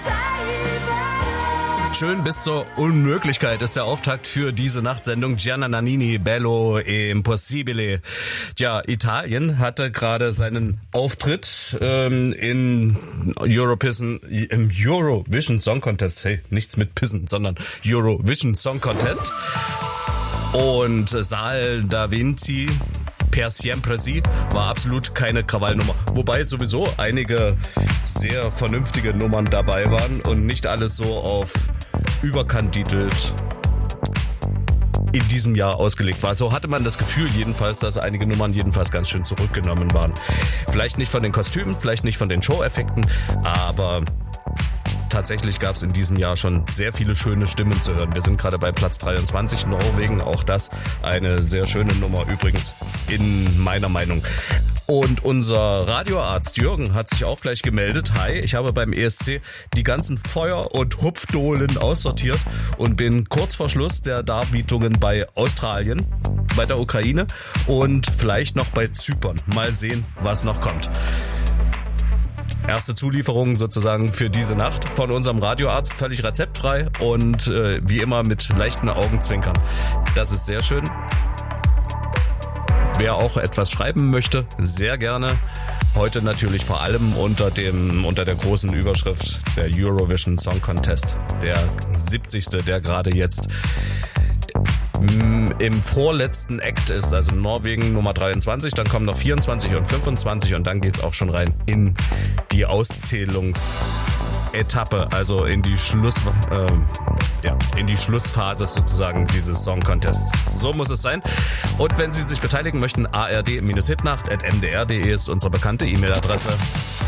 Schön bis zur Unmöglichkeit ist der Auftakt für diese Nachtsendung Gianna Nannini, Bello e Impossibile. Tja, Italien hatte gerade seinen Auftritt im Eurovision Song Contest. Hey, nichts mit Pissen, sondern Eurovision Song Contest. Und Sal da Vinci per Siempre Si war absolut keine Krawallnummer. Wobei sowieso einige sehr vernünftige Nummern dabei waren und nicht alles so auf überkandidelt in diesem Jahr ausgelegt war. So hatte man das Gefühl jedenfalls, dass einige Nummern jedenfalls ganz schön zurückgenommen waren. Vielleicht nicht von den Kostümen, vielleicht nicht von den Show-Effekten, aber tatsächlich gab es in diesem Jahr schon sehr viele schöne Stimmen zu hören. Wir sind gerade bei Platz 23, Norwegen, auch das eine sehr schöne Nummer übrigens in meiner Meinung. Und unser Radioarzt Jürgen hat sich auch gleich gemeldet. Hi, ich habe beim ESC die ganzen Feuer- und Hupfdohlen aussortiert und bin kurz vor Schluss der Darbietungen bei Australien, bei der Ukraine und vielleicht noch bei Zypern. Mal sehen, was noch kommt. Erste Zulieferung sozusagen für diese Nacht von unserem Radioarzt, völlig rezeptfrei und wie immer mit leichten Augenzwinkern. Das ist sehr schön. Wer auch etwas schreiben möchte, sehr gerne. Heute natürlich vor allem unter der großen Überschrift der Eurovision Song Contest, der 70. der gerade jetzt im vorletzten Act ist, also Norwegen Nummer 23, dann kommen noch 24 und 25 und dann geht's auch schon rein in die Auszählungsetappe, also in die Schlussphase sozusagen dieses Song Contests. So muss es sein. Und wenn Sie sich beteiligen möchten, ard-hitnacht@mdr.de ist unsere bekannte E-Mail-Adresse.